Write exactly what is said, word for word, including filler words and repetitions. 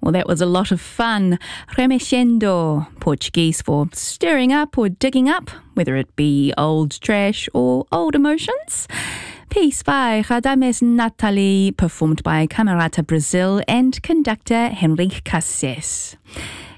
Well, that was a lot of fun. Remexendo, Portuguese for stirring up or digging up, whether it be old trash or old emotions. Peace by Radames Nathalie, performed by Camerata Brazil and conductor Henrique Casses.